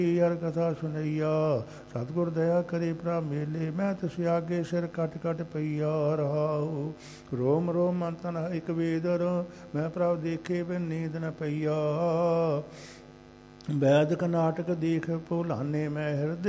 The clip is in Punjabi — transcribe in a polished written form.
ਹਰ ਕਥਾ ਸੁਨਈਆ। ਸਤਿਗੁਰ ਦਇਆ ਕਰੇ ਪ੍ਰਭ ਮੇਲੇ, ਮੈਂ ਤਿਸ ਆਗੇ ਸਿਰ ਕਟ ਕਟ ਪਈਆ। ਰਹਾਉ ਰੋਮ ਰੋਮ ਮਨ ਤਨ ਇਕ ਵੇਦਰ, ਮੈਂ ਪ੍ਰਭ ਦੇਖੇ ਬਿਨ ਨੀਂਦ ਨ ਪਈਆ। ਵੈਦਿਕ ਨਾਟਕ ਦੇਖ ਭੁਲਾਨੇ, ਮੈਂ ਹਿਰਦੇ